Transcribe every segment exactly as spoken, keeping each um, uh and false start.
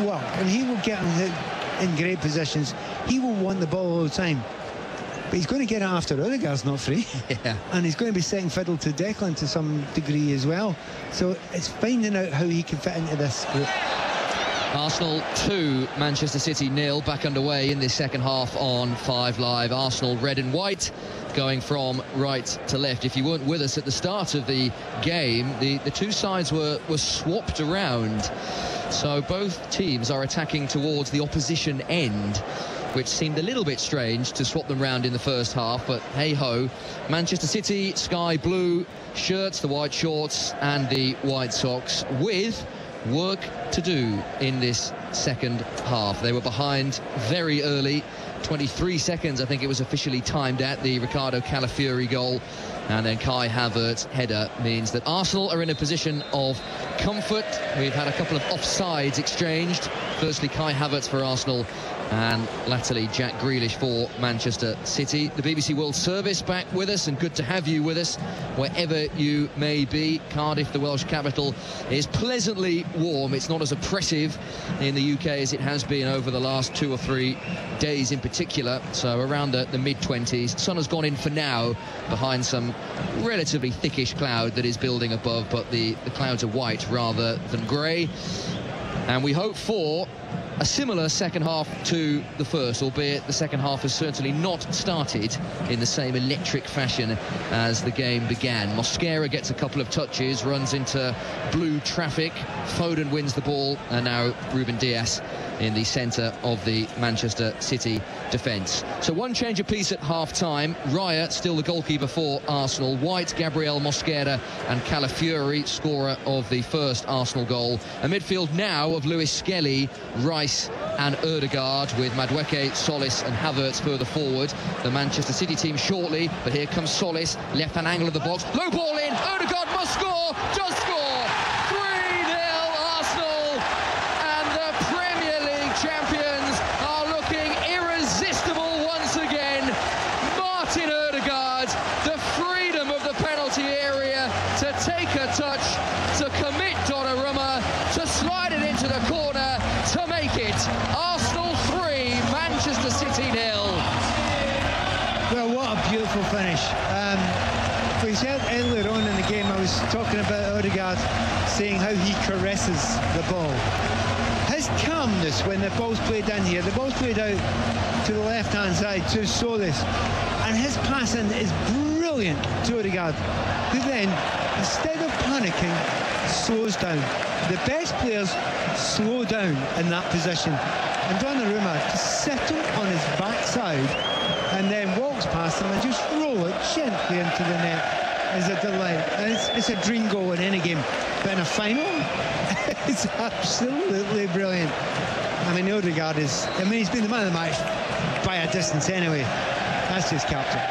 work, and he will get in, in great positions. He will want the ball all the time. But he's going to get it after Odegaard's not free. Yeah. And he's going to be second fiddle to Declan to some degree as well. So it's finding out how he can fit into this group. Arsenal two, Manchester City nil, back underway in this second half on Five Live. Arsenal red and white, going from right to left. If you weren't with us at the start of the game, the, the two sides were, were swapped around. So both teams are attacking towards the opposition end, which seemed a little bit strange to swap them round in the first half, but hey-ho. Manchester City, sky blue shirts, the white shorts and the white socks, with work to do in this second half. They were behind very early, twenty-three seconds I think it was officially timed at, the Ricardo Calafiori goal, and then Kai Havertz's header means that Arsenal are in a position of comfort. We've had a couple of offsides exchanged, firstly Kai Havertz for Arsenal and latterly Jack Grealish for Manchester City. The B B C World Service back with us, and good to have you with us wherever you may be. Cardiff, the Welsh capital, is pleasantly warm. It's not as oppressive in the U K as it has been over the last two or three days in particular, so around the, the mid twenties. Sun has gone in for now behind some relatively thickish cloud that is building above, but the, the clouds are white rather than grey. And we hope for a similar second half to the first, albeit the second half has certainly not started in the same electric fashion as the game began. Mosquera gets a couple of touches, runs into blue traffic, Foden wins the ball, and now Ruben Dias in the centre of the Manchester City defence. So one change apiece at half-time. Raya still the goalkeeper for Arsenal. White, Gabriel Mosquera and Calafiori, scorer of the first Arsenal goal. A midfield now of Lewis Skelly, Rice and Odegaard, with Madueke, Solis and Havertz further forward. The Manchester City team shortly, but here comes Solis, left-hand angle of the box. Low ball in, Odegaard must score, does score! three nil Arsenal, and the Premier League champions are looking irresistible once again. Martin Odegaard, the freedom of the penalty area to take a touch, to commit Donnarumma, to slide it into the corner, to make it Arsenal three, Manchester City nil. Well, what a beautiful finish. Um, we said earlier on in the game, I was talking about Odegaard saying how he caresses the ball. His calmness when the ball's played in here, the ball's played out to the left-hand side to Solis, and his passing is brilliant to Odegaard, who then, instead of panicking, slows down. The best players slow down in that position, and Donnarumma to settle on his backside and then walks past them and just roll it gently into the net is a delight. And it's, it's a dream goal in any game, but in a final, it's absolutely brilliant. I mean, Odegaard is, I mean, he's been the man of the match by a distance anyway. That's just captain.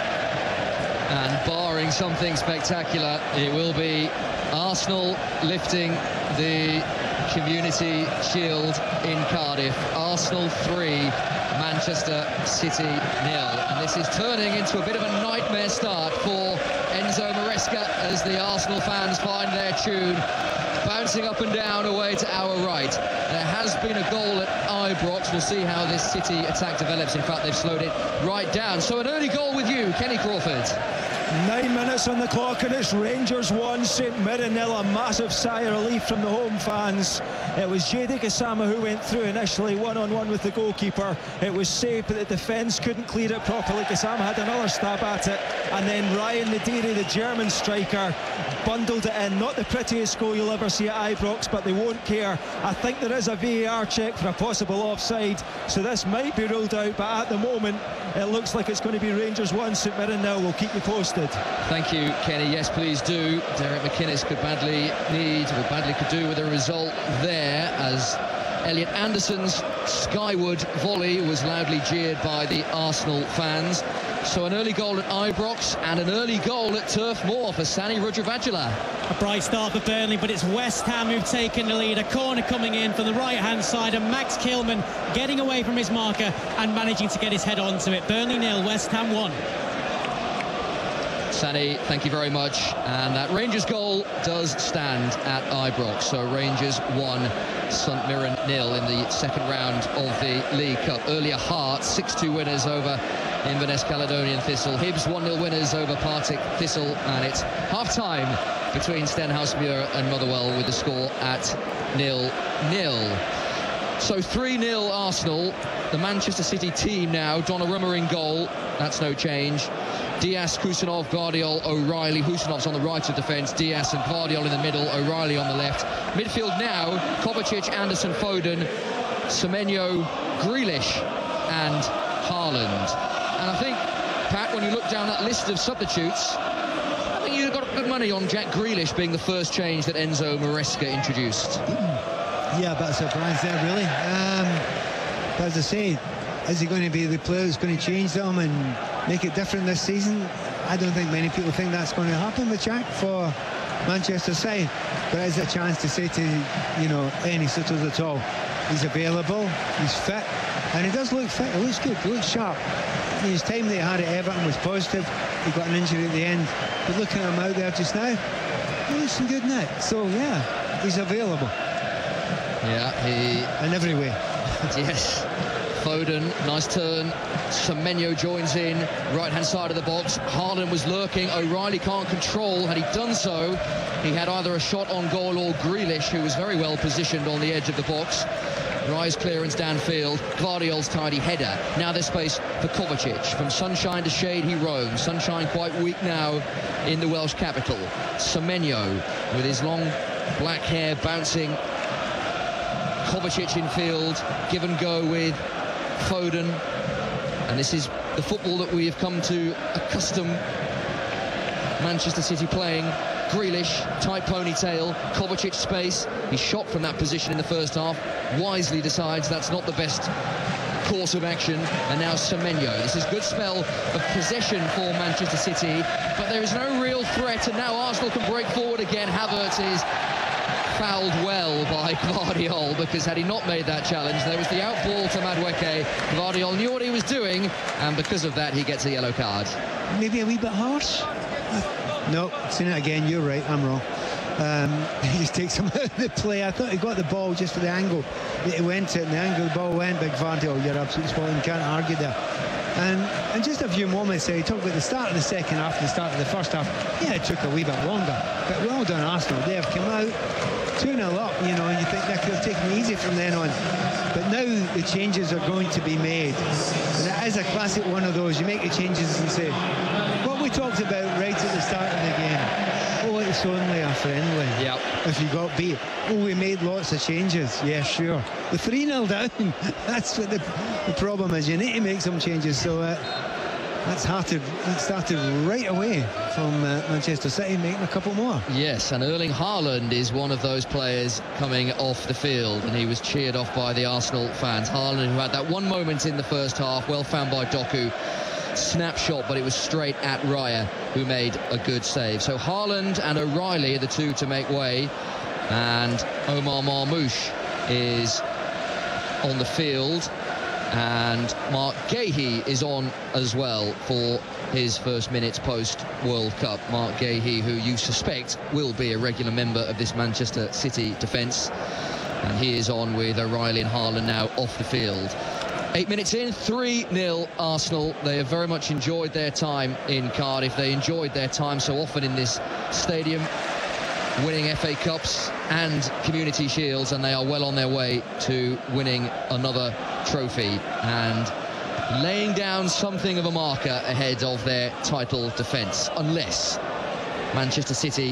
And barring something spectacular, it will be Arsenal lifting the Community Shield in Cardiff. Arsenal three, Manchester City nil. And this is turning into a bit of a nightmare start for Enzo Maresca as the Arsenal fans find their tune, bouncing up and down away to our right. There has been a goal at Ibrox. We'll see how this City attack develops. In fact, they've slowed it right down. So an early goal with you, Kenny Crawford. Nine minutes on the clock, and it's Rangers one, St Mirren nil. A massive sigh of relief from the home fans. It was Jadon Gassama who went through initially, one-on-one with the goalkeeper. It was safe, but the defence couldn't clear it properly. Gassama had another stab at it, and then Ryan Nadiri, the German striker, bundled it in. Not the prettiest goal you'll ever see at Ibrox, but they won't care. I think there is a V A R check for a possible offside, so this might be ruled out, but at the moment it looks like it's going to be Rangers one, St Mirren nil. We'll keep you posted. Thank you, Kenny. Yes, please do. Derek McInnes could badly need, or badly could do with a result there, as Elliot Anderson's skyward volley was loudly jeered by the Arsenal fans. So an early goal at Ibrox and an early goal at Turf Moor for Sani Rudravajula. A bright start for Burnley, but it's West Ham who've taken the lead. A corner coming in from the right-hand side, and Max Kilman getting away from his marker and managing to get his head onto it. Burnley nil, West Ham one. Sani, thank you very much. And that Rangers goal does stand at Ibrox. So Rangers one, St Mirren nil in the second round of the League Cup. Earlier Hearts six two winners over Inverness Caledonian Thistle. Hibs one nil winners over Partick Thistle, and it's half-time between Stenhousemuir and Motherwell with the score at nil nil. So three nil Arsenal. The Manchester City team now. Donnarumma in goal. That's no change. Diaz, Kusanov, Gvardiol, O'Reilly. Husanov's on the right of defence. Diaz and Gvardiol in the middle. O'Reilly on the left. Midfield now. Kovacic, Anderson, Foden, Semenyo, Grealish and Haaland. And I think, Pat, when you look down that list of substitutes, I think you've got good money on Jack Grealish being the first change that Enzo Maresca introduced. Yeah, a bit of surprise there, really. Um, but as I say, is he going to be the player who's going to change them and make it different this season? I don't think many people think that's going to happen with Jack for Manchester City. But it is a chance to say to, you know, any suitors at all, he's available, he's fit, and he does look fit. He looks good, he looks sharp. His time that he had at Everton was positive. He got an injury at the end. But looking at him out there just now, he looks in good nick. So, yeah, he's available. Yeah, he... in every way. Yes. Foden, nice turn. Semenyo joins in, right-hand side of the box. Haaland was lurking. O'Reilly can't control. Had he done so, he had either a shot on goal or Grealish, who was very well positioned on the edge of the box. Rise clearance downfield. Gvardiol's tidy header. Now there's space for Kovacic. From sunshine to shade he roams. Sunshine quite weak now in the Welsh capital. Semenyo with his long black hair bouncing. Kovacic in field. Give and go with Foden. And this is the football that we have come to accustom Manchester City playing. Grealish, tight ponytail, Kovacic space. He shot from that position in the first half. Wisely decides that's not the best course of action. And now Semenyo. This is good spell of possession for Manchester City, but there is no real threat. And now Arsenal can break forward again. Havertz is fouled well by Gvardiol, because had he not made that challenge, there was the out ball to Madueke. Gvardiol knew what he was doing, and because of that he gets a yellow card. Maybe a wee bit harsh? No, seen it again. You're right, I'm wrong. Um, he just takes him out of the play. I thought he got the ball just for the angle that he went at, and the angle the ball went. Big Gvardiol, you're absolutely spot on, can't argue there. And, and just a few moments there, he talked about the start of the second half and the start of the first half. Yeah, it took a wee bit longer, but well done Arsenal. They have come out two nil up, you know, and you think they could have taken it easy from then on. But now the changes are going to be made. And it is a classic one of those. You make the changes and say, what we talked about right at the start of the game, oh, it's only a friendly. Yep. If you got beat. Oh, we made lots of changes. Yeah, sure. The three nil down, that's what the, the problem is. You need to make some changes. So uh, that started, that started right away from uh, Manchester City, making a couple more. Yes, and Erling Haaland is one of those players coming off the field, and he was cheered off by the Arsenal fans. Haaland, who had that one moment in the first half, well found by Doku. Snapshot, but it was straight at Raya, who made a good save. So Haaland and O'Reilly are the two to make way, and Omar Marmoush is on the field, and Mark Gahey is on as well for his first minutes post World Cup. Mark Gahey, who you suspect will be a regular member of this Manchester City defence, and he is on with O'Reilly and Haaland now off the field. Eight minutes in, three nil Arsenal. They have very much enjoyed their time in Cardiff. They enjoyed their time so often in this stadium, winning F A Cups and Community Shields, and they are well on their way to winning another trophy and laying down something of a marker ahead of their title defence, unless Manchester City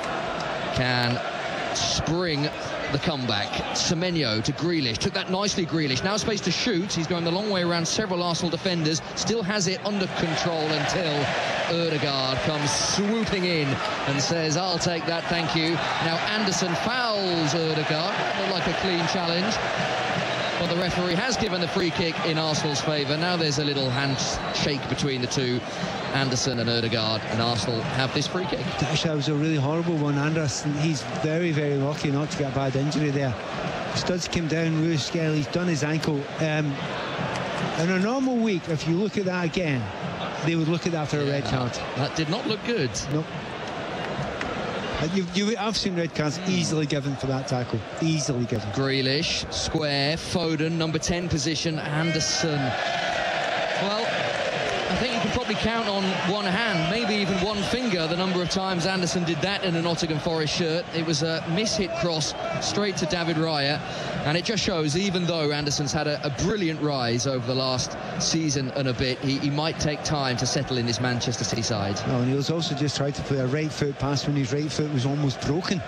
can spring the comeback. Semenyo to Grealish, took that nicely, Grealish. Now space to shoot. He's going the long way around several Arsenal defenders, still has it under control until Ødegaard comes swooping in and says, I'll take that, thank you. Now Anderson fouls Ødegaard, looked like a clean challenge, but the referee has given the free kick in Arsenal's favour. Now there's a little handshake between the two, Anderson and Ødegaard, and Arsenal have this free kick. That was a really horrible one. Anderson, he's very, very lucky not to get a bad injury there. Studs came down really scary. He's done his ankle. Um, in a normal week, if you look at that again, they would look at that for a yeah, red card. That did not look good. Nope. You, you, I've seen red cards easily given for that tackle. Easily given. Grealish, square, Foden, number ten position, Anderson. Well, I think you can probably count on one hand, maybe even one finger, the number of times Anderson did that in a Nottingham Forest shirt. It was a miss-hit cross straight to David Raya, and it just shows, even though Anderson's had a, a brilliant rise over the last season and a bit, he, he might take time to settle in this Manchester City side. Well, and he was also just trying to play a right foot pass when his right foot was almost broken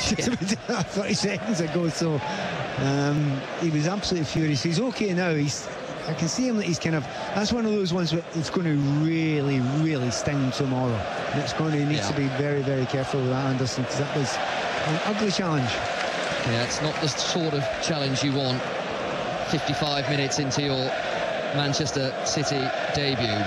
thirty seconds ago, so um, he was absolutely furious. He's okay now. He's I can see him that he's kind of, that's one of those ones where it's going to really, really sting tomorrow. And it's going to, he needs yeah. to be very, very careful with that, Anderson, because that was an ugly challenge. Yeah, it's not the sort of challenge you want fifty-five minutes into your Manchester City debut.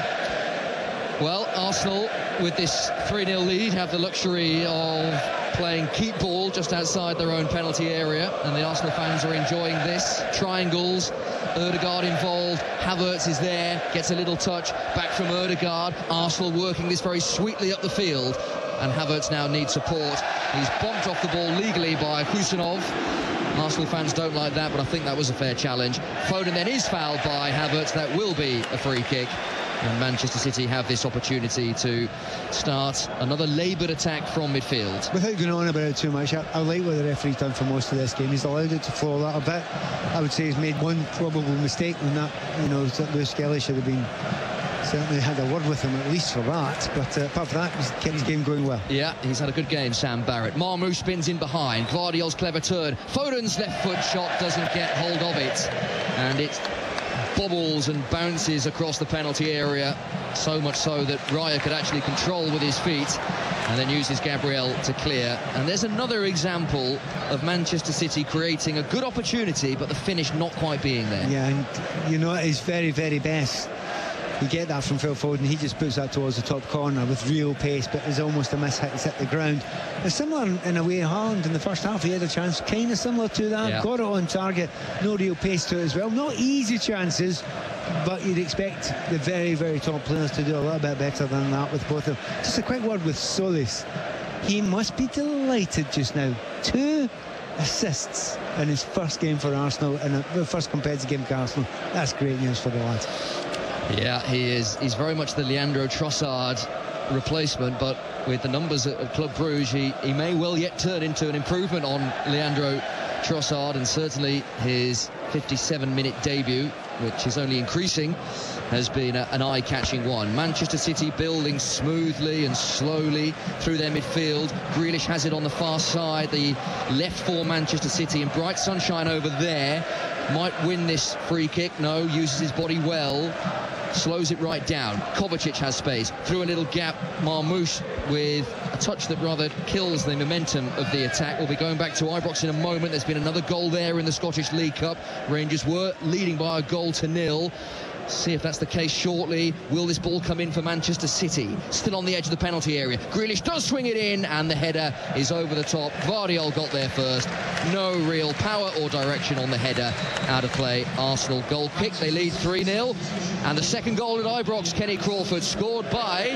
Well, Arsenal, with this three nil lead, have the luxury of playing keep ball just outside their own penalty area, and the Arsenal fans are enjoying this. Triangles, Ødegaard involved, Havertz is there, gets a little touch, back from Ødegaard. Arsenal working this very sweetly up the field, and Havertz now needs support. He's bumped off the ball legally by Kusanov. Arsenal fans don't like that, but I think that was a fair challenge. Foden then is fouled by Havertz. That will be a free kick. And Manchester City have this opportunity to start another laboured attack from midfield. Without going on about it too much, I, I like what the referee's done for most of this game. He's allowed it to flow a little bit. I would say he's made one probable mistake in that. You know, Lewis Kelly should have been certainly had a word with him at least for that. But uh, apart from that, he's kept his game going well. Yeah, he's had a good game, Sam Barrett. Marmoush spins in behind. Gvardiol's clever turn. Foden's left foot shot doesn't get hold of it, and it's bobbles and bounces across the penalty area, so much so that Raya could actually control with his feet and then uses Gabriel to clear. And there's another example of Manchester City creating a good opportunity, but the finish not quite being there. Yeah, and you know, at his very, very best, you get that from Phil Foden. He just puts that towards the top corner with real pace, but it's almost a miss hit. It's hit the ground. It's similar in a way. Haaland in the first half, he had a chance kind of similar to that. Yeah. Got it on target. No real pace to it as well. Not easy chances, but you'd expect the very, very top players to do a little bit better than that with both of them. Just a quick word with Solis. He must be delighted just now. Two assists in his first game for Arsenal, in the first competitive game for Arsenal. That's great news for the lad. Yeah, he is. He's very much the Leandro Trossard replacement, but with the numbers at, at Club Brugge, he, he may well yet turn into an improvement on Leandro Trossard, and certainly his fifty-seven minute debut, which is only increasing, has been a, an eye-catching one. Manchester City building smoothly and slowly through their midfield. Grealish has it on the far side, the left for Manchester City, and bright sunshine over there. Might win this free kick. No, uses his body well. Slows it right down. Kovacic has space. Through a little gap, Marmoush with a touch that rather kills the momentum of the attack. We'll be going back to Ibrox in a moment. There's been another goal there in the Scottish League Cup. Rangers were leading by a goal to nil. See if that's the case shortly. Will this ball come in for Manchester City? Still on the edge of the penalty area. Grealish does swing it in, and the header is over the top. Gvardiol got there first. No real power or direction on the header. Out of play. Arsenal goal kick. They lead three nil. And the second goal at Ibrox, Kenny Crawford, scored by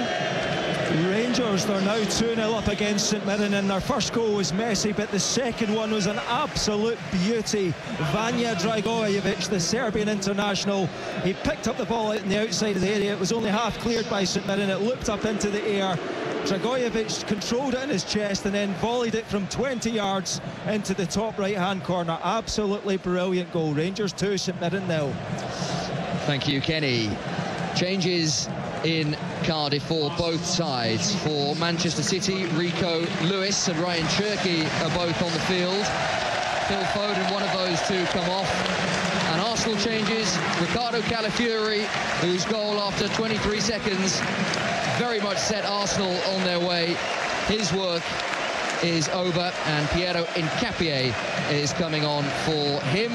Rangers. They're now two nil up against St Mirren, and their first goal was messy, but the second one was an absolute beauty. Vanja Dragojevic, the Serbian international, he picked up the ball out in the outside of the area. It was only half cleared by St Mirren. It looked up into the air. Dragojevic controlled it in his chest and then volleyed it from twenty yards into the top right-hand corner. Absolutely brilliant goal. Rangers two, St Mirren nil. Thank you, Kenny. Changes in Cardiff for both sides. For Manchester City, Rico Lewis and Ryan Cherki are both on the field. Phil Foden, one of those two, come off. And Arsenal changes. Ricardo Calafiori, whose goal after twenty-three seconds very much set Arsenal on their way. His work is over, and Piero Hincapié is coming on for him.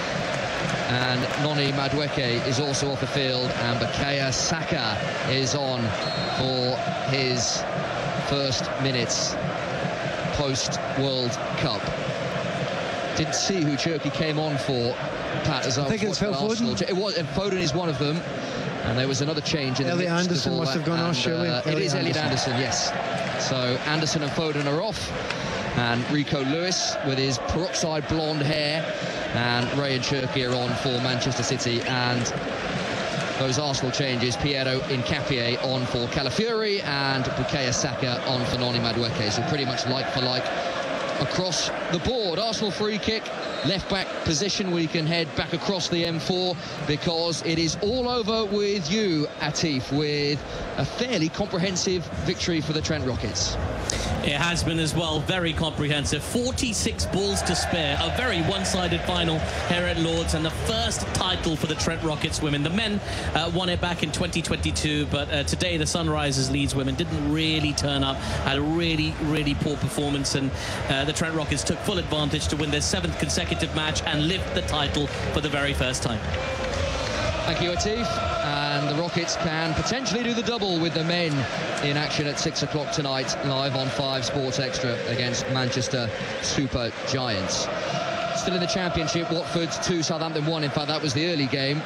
And Noni Madueke is also off the field, and Bukayo Saka is on for his first minutes post-World Cup. Didn't see who Cherki came on for, Pat, as I think it's Phil Foden. It was, and Foden is one of them. And there was another change in the Elliot Anderson must have gone off, surely. Uh, it is Elliot Anderson, yes. So Anderson and Foden are off, and Rico Lewis with his peroxide blonde hair, and Ray and Cherki are on for Manchester City. And those Arsenal changes, Piero Hincapié on for Calafiori and Bukayo Saka on for Noni Madueke. So pretty much like for like across the board. Arsenal free kick, left back position. We can head back across the M four because it is all over with you, Atif, with a fairly comprehensive victory for the Trent Rockets. It has been as well, very comprehensive. forty-six balls to spare, a very one-sided final here at Lord's, and the first title for the Trent Rockets women. The men uh, won it back in twenty twenty-two, but uh, today the Sunrisers Leeds women didn't really turn up, had a really, really poor performance, and uh, the Trent Rockets took full advantage to win their seventh consecutive match and lift the title for the very first time. Thank you, Atif. And the Rockets can potentially do the double with the men in action at six o'clock tonight, live on five Sports Extra against Manchester Super Giants. Still in the Championship, Watford two, Southampton one. In fact, that was the early game.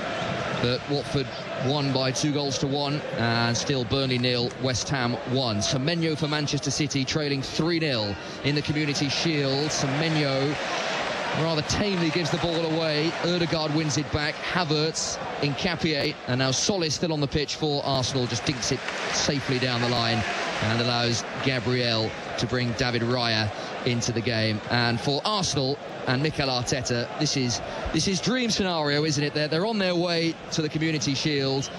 But Watford won by two goals to one, and still Burnley nil, West Ham one. Semenyo for Manchester City, trailing three nil in the Community Shield. Semenyo rather tamely gives the ball away. Ødegaard wins it back. Havertz, Hincapié, and now Solis still on the pitch for Arsenal, just dinks it safely down the line and allows Gabriel to bring David Raya into the game. And for Arsenal and Mikel Arteta, this is this is dream scenario, isn't it? They're, they're on their way to the Community Shield.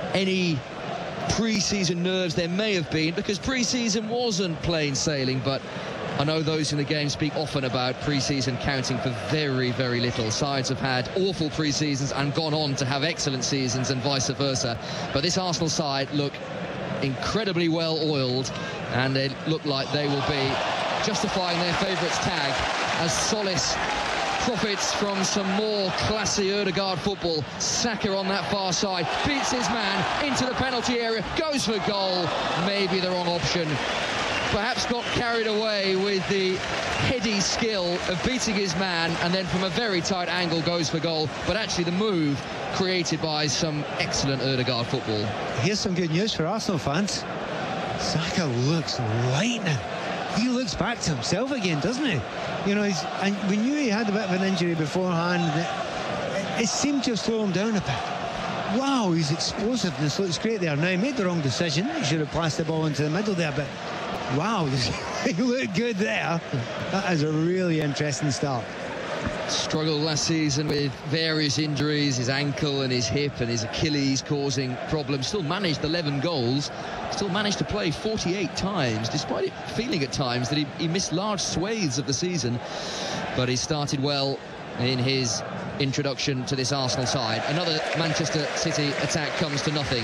Any pre-season nerves there may have been, because pre-season wasn't plain sailing, but I know those in the game speak often about pre-season counting for very, very little. Sides have had awful pre-seasons and gone on to have excellent seasons, and vice versa. But this Arsenal side look incredibly well oiled, and they look like they will be justifying their favourites tag as Solis profits from some more classy Ødegaard football. Saka on that far side beats his man into the penalty area, goes for goal. Maybe the wrong option. Perhaps got carried away with the heady skill of beating his man, and then from a very tight angle goes for goal. But actually the move created by some excellent Ødegaard football. Here's some good news for Arsenal fans. Saka looks lightning. He looks back to himself again, doesn't he? You know, he's, and we knew he had a bit of an injury beforehand. It, it seemed to slow him down a bit. Wow, his explosiveness looks great there. Now, he made the wrong decision. He should have passed the ball into the middle there, but wow, he looked good there. That is a really interesting start. Struggled last season with various injuries, his ankle and his hip and his Achilles causing problems. Still managed eleven goals, still managed to play forty-eight times, despite it feeling at times that he, he missed large swathes of the season. But he started well in his introduction to this Arsenal side. Another Manchester City attack comes to nothing.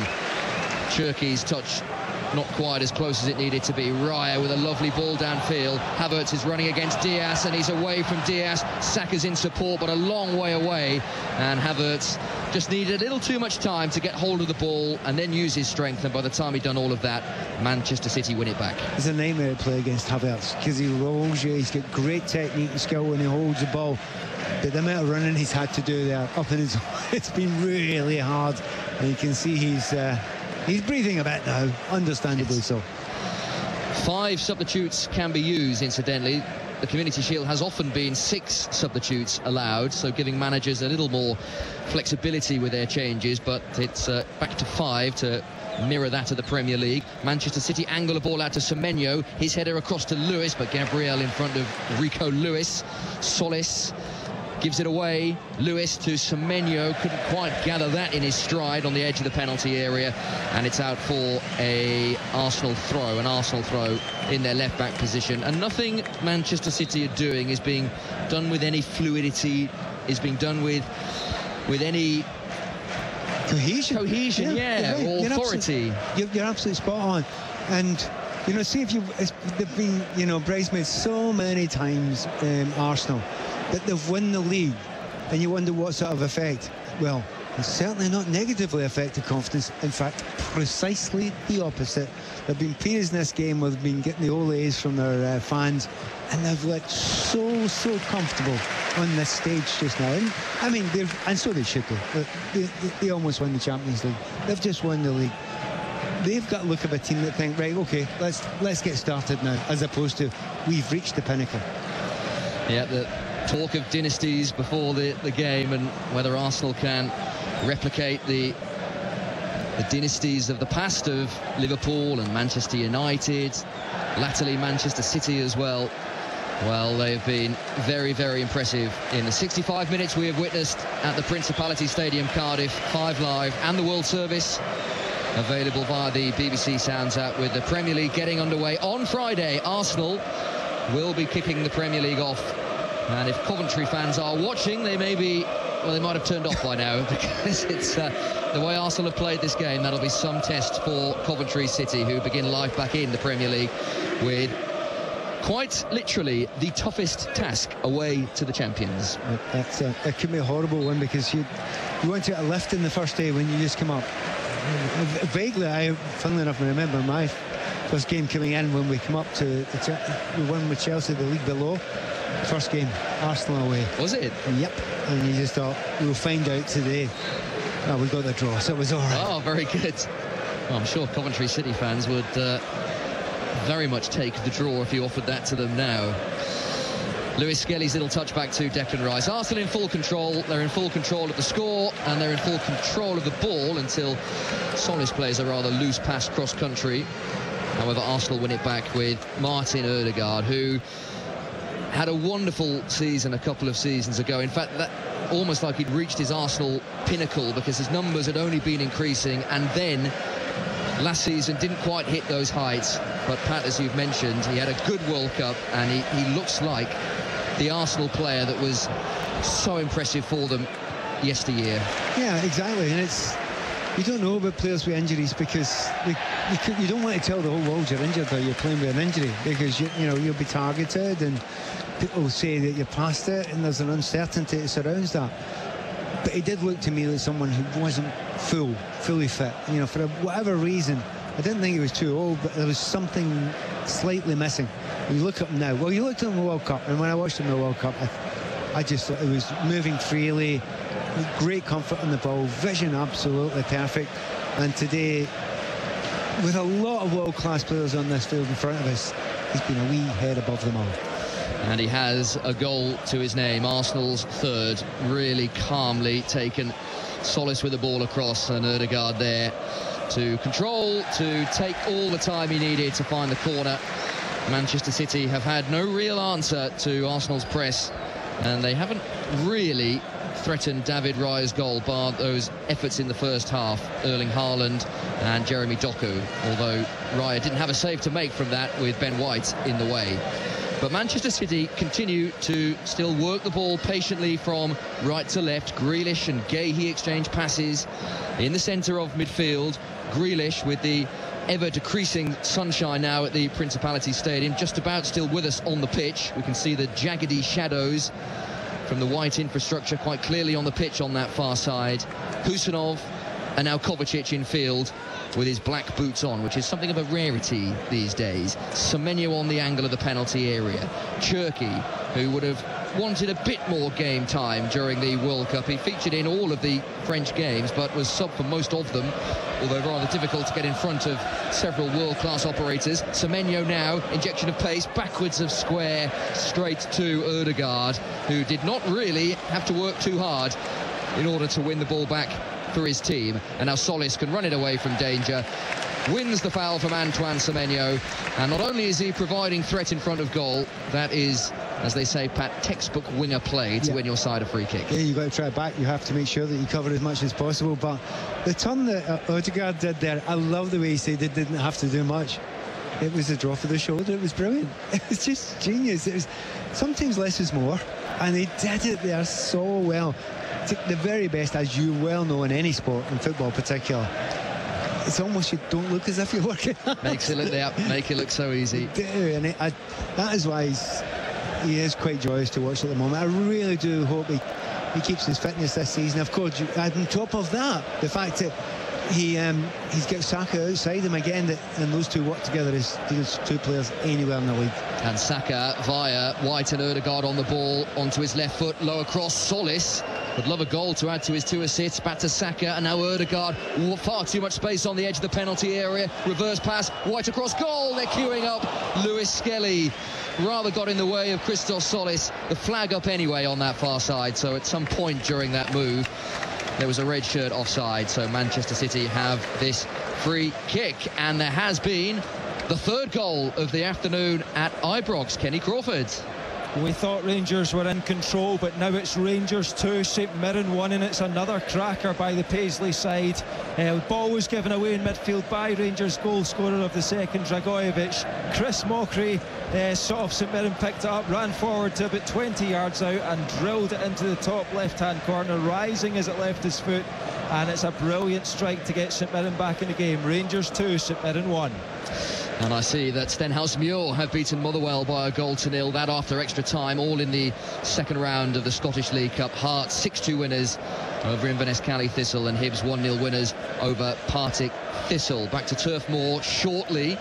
Cherki's touch not quite as close as it needed to be. Raya with a lovely ball downfield. Havertz is running against Diaz, and he's away from Diaz. Saka's in support, but a long way away. And Havertz just needed a little too much time to get hold of the ball and then use his strength. And by the time he'd done all of that, Manchester City win it back. It's a nightmare to play against Havertz because he rolls you. He's got great technique and skill when he holds the ball. But the amount of running he's had to do there up in his, it's been really hard. And you can see he's uh, he's breathing a bit now, understandably so. Five substitutes can be used, incidentally. The Community Shield has often been six substitutes allowed, so giving managers a little more flexibility with their changes, but it's uh, back to five to mirror that of the Premier League. Manchester City angle the ball out to Semenyo, his header across to Lewis, but Gabriel in front of Rico Lewis. Solis gives it away. Lewis to Semenyo, couldn't quite gather that in his stride on the edge of the penalty area, and it's out for a Arsenal throw, an Arsenal throw in their left back position. And nothing Manchester City are doing is being done with any fluidity, is being done with with any cohesion, cohesion, yeah, yeah or you're authority. Absolutely, you're, you're absolutely spot on. And you know, see if you, they've been, you know, bridesmaids so many times, um, Arsenal, that they've won the league, and you wonder what sort of effect. Well, it's certainly not negatively affected confidence. In fact, precisely the opposite. There have been periods in this game where they've been getting the olays from their uh, fans, and they've looked so, so comfortable on this stage just now. And, I mean, they've, and so they should do. They, they, they almost won the Champions League. They've just won the league. they've got a look of a team that think, right, okay, let's let's get started now, as opposed to we've reached the pinnacle. Yeah, the talk of dynasties before the, the game, and whether Arsenal can replicate the the dynasties of the past of Liverpool and Manchester United, latterly Manchester City as well. Well, they've been very, very impressive in the sixty-five minutes we have witnessed at the Principality Stadium, Cardiff. Five Live and the World Service available via the B B C Sounds app, with the Premier League getting underway on Friday. Arsenal will be kicking the Premier League off, and if Coventry fans are watching, they may be, well, they might have turned off by now, because it's uh, the way Arsenal have played this game. That'll be some test for Coventry City, who begin life back in the Premier League with quite literally the toughest task away to the champions. That's a, it can be a horrible one, because you you want to get a lift in the first day when you just come up. Vaguely, I, funnily enough, I remember my first game coming in when we come up to the, we won with Chelsea, the league below. First game, Arsenal away. Was it? Yep. And you just thought, we'll find out today. Oh, we got the draw, so it was all right. Oh, very good. Well, I'm sure Coventry City fans would uh, very much take the draw if you offered that to them now. Lewis Skelly's little touchback to Declan Rice. Arsenal in full control. They're in full control of the score, and they're in full control of the ball until Solis plays a rather loose pass cross-country. However, Arsenal win it back with Martin Ødegaard, who had a wonderful season a couple of seasons ago. In fact, that almost like he'd reached his Arsenal pinnacle, because his numbers had only been increasing, and then last season didn't quite hit those heights. But Pat, as you've mentioned, he had a good World Cup, and he, he looks like the Arsenal player that was so impressive for them yesteryear. Yeah, exactly. And it's, you don't know about players with injuries, because they, you, could, you don't want to tell the whole world you're injured or you're playing with an injury, because you, you know, you'll be targeted and people say that you're past it, and there's an uncertainty that surrounds that. But he did look to me like someone who wasn't full, fully fit. You know, for whatever reason, I didn't think he was too old, but there was something slightly missing. When you look at him now, well, you looked at him in the World Cup, and when I watched him in the World Cup, I, I just thought he was moving freely, great comfort on the ball, vision absolutely perfect. And today, with a lot of world-class players on this field in front of us, he's been a wee head above them all. And he has a goal to his name, Arsenal's third, really calmly taken Solis with the ball across, and Ødegaard there to control, to take all the time he needed to find the corner. Manchester City have had no real answer to Arsenal's press, and they haven't really threatened David Raya's goal, bar those efforts in the first half, Erling Haaland and Jeremy Doku, although Raya didn't have a save to make from that with Ben White in the way. But Manchester City continue to still work the ball patiently from right to left. Grealish and Guéhi exchange passes in the centre of midfield. Grealish, with the ever-decreasing sunshine now at the Principality Stadium, just about still with us on the pitch. We can see the jaggedy shadows from the white infrastructure quite clearly on the pitch on that far side. Husanov and now Kovacic in field with his black boots on, which is something of a rarity these days. Semenyo on the angle of the penalty area. Cherki, who would have wanted a bit more game time during the World Cup. He featured in all of the French games, but was sub for most of them, although rather difficult to get in front of several world-class operators. Semenyo now, injection of pace, backwards of square, straight to Ødegaard, who did not really have to work too hard in order to win the ball back for his team. And now Solis can run it away from danger, wins the foul from Antoine Semenyo, and not only is he providing threat in front of goal, that is, as they say, Pat, textbook winger play to yeah. win your side a free kick. Yeah, you've got to try it back. You have to make sure that you cover as much as possible. But the turn that uh, Ødegaard did there, I love the way he said it didn't have to do much. It was a drop of the shoulder. It was brilliant. It was just genius. It was sometimes less is more, and he did it there so well. The very best, as you well know, in any sport, in football in particular, it's almost you don't look as if you're working. Makes it look, yeah, make it look so easy. Do, and it, I, that is why he's, he is quite joyous to watch at the moment. I really do hope he, he keeps his fitness this season. Of course, you, and on top of that, the fact that he um, he's got Saka outside him again, that, and those two work together as these two players anywhere in the league. And Saka via White and Ødegaard on the ball, onto his left foot, lower cross, Solis would love a goal to add to his two assists. Back to Saka, and now Ødegaard. Far too much space on the edge of the penalty area. Reverse pass, White across goal. They're queuing up. Lewis Skelly rather got in the way of Christos Solis. The flag up anyway on that far side, so at some point during that move there was a red shirt offside, so Manchester City have this free kick. And there has been the third goal of the afternoon at Ibrox. Kenny Crawford. We thought Rangers were in control, but now it's Rangers two, St Mirren one, and it's another cracker by the Paisley side. Uh, the ball was given away in midfield by Rangers goal scorer of the second, Dragojevic. Chris Mockery uh, sort of St Mirren picked it up, ran forward to about twenty yards out and drilled it into the top left-hand corner, rising as it left his foot. And it's a brilliant strike to get St Mirren back in the game. Rangers two, St Mirren one. And I see that Stenhousemuir have beaten Motherwell by a goal to nil. That after extra time, all in the second round of the Scottish League Cup. Hearts six two winners over Inverness Cali Thistle, and Hibs one nil winners over Partick Thistle. Back to Turf Moor shortly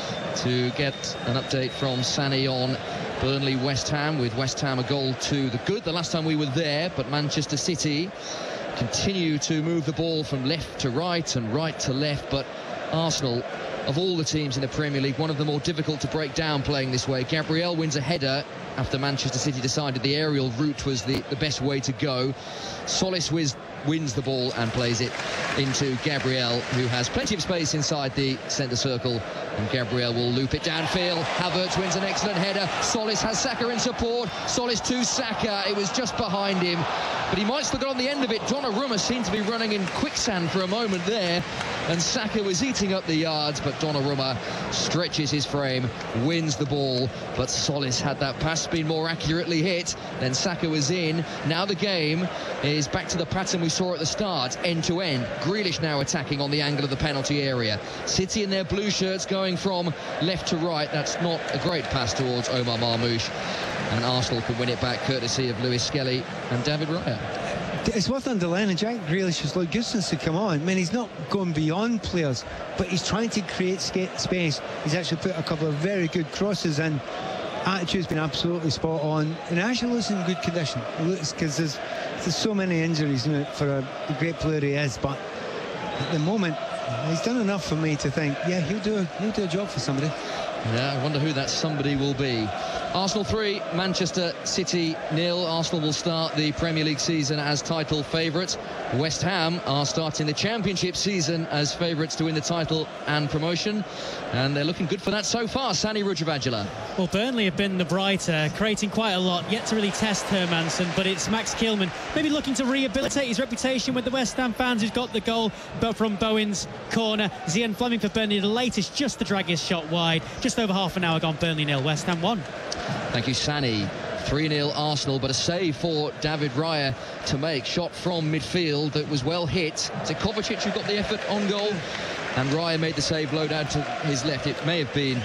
to get an update from Sani on Burnley West Ham, with West Ham a goal to the good the last time we were there, but Manchester City continue to move the ball from left to right and right to left. But Arsenal, of all the teams in the Premier League, one of the more difficult to break down playing this way. Gabriel wins a header after Manchester City decided the aerial route was the, the best way to go. Solis wins, wins the ball and plays it into Gabriel, who has plenty of space inside the centre circle, and Gabriel will loop it downfield. Havertz wins an excellent header. Solis has Saka in support. Solis to Saka. It was just behind him, but he might still get on the end of it. Donnarumma seemed to be running in quicksand for a moment there, and Saka was eating up the yards, but Donnarumma stretches his frame, wins the ball. But Solis, had that pass been more accurately hit, then Saka was in. Now the game is back to the pattern we saw at the start, end to end. Grealish now attacking on the angle of the penalty area. City in their blue shirts going from left to right. That's not a great pass towards Omar Marmoush, and Arsenal can win it back courtesy of Lewis Skelly and David Raya. It's worth underlining, Jack Grealish has looked good since he come on. I mean, he's not going beyond players, but he's trying to create space. He's actually put a couple of very good crosses in. Attitude's been absolutely spot on, and actually looks in good condition. It looks, because there's, there's so many injuries, you know, for a, a great player he is, but at the moment he's done enough for me to think, yeah, he'll do a, he'll do a job for somebody. Yeah, I wonder who that somebody will be. Arsenal three, Manchester City nil. Arsenal will start the Premier League season as title favourites. West Ham are starting the Championship season as favourites to win the title and promotion, and they're looking good for that so far. Sani Rujavagula. Well, Burnley have been the brighter, creating quite a lot, yet to really test Hermansen, but it's Max Kilman maybe looking to rehabilitate his reputation with the West Ham fans, who's got the goal but from Bowen's corner. Zian Fleming for Burnley, the latest just to drag his shot wide. Just over half an hour gone. Burnley nil, West Ham one. Thank you, Sani. three nil Arsenal, but a save for David Raya to make. Shot from midfield that was well hit. To Kovacic, who got the effort on goal, and Raya made the save low down to his left. It may have been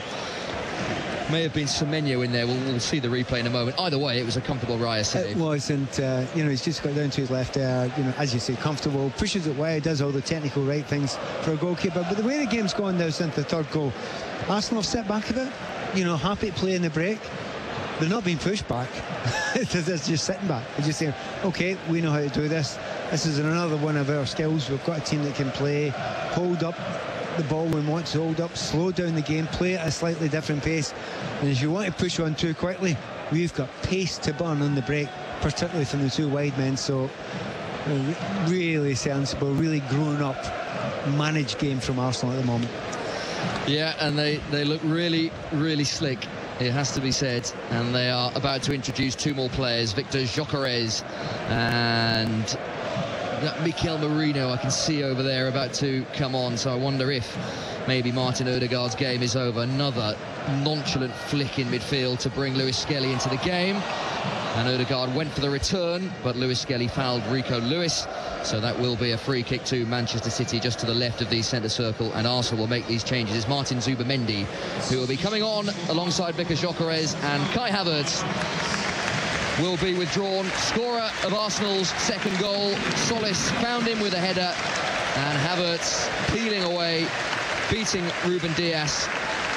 may have been Semenyo in there. We'll, we'll see the replay in a moment. Either way, it was a comfortable Raya save. It was, and uh, you know, he's just got down to his left there. You know, as you say, comfortable, pushes it wide, does all the technical right things for a goalkeeper. But the way the game's gone now since the third goal, Arsenal have stepped back a bit. You know, happy to play in the break. They're not being pushed back. They're just sitting back. They're just saying, OK, we know how to do this. This is another one of our skills. We've got a team that can play, hold up the ball when we want to hold up, slow down the game, play at a slightly different pace. And if you want to push on too quickly, we've got pace to burn on the break, particularly from the two wide men. So really sensible, really grown up, managed game from Arsenal at the moment. Yeah, and they, they look really, really slick, it has to be said. And they are about to introduce two more players, Victor Gyökeres and that Mikel Merino I can see over there about to come on. So I wonder if maybe Martin Ødegaard's game is over. Another nonchalant flick in midfield to bring Lewis Skelly into the game. And Ødegaard went for the return, but Lewis Skelly fouled Rico Lewis. So that will be a free kick to Manchester City just to the left of the centre circle, and Arsenal will make these changes. It's Martin Zubamendi who will be coming on alongside Victor Gyökeres, and Kai Havertz will be withdrawn. Scorer of Arsenal's second goal, Solis found him with a header, and Havertz peeling away, beating Ruben Dias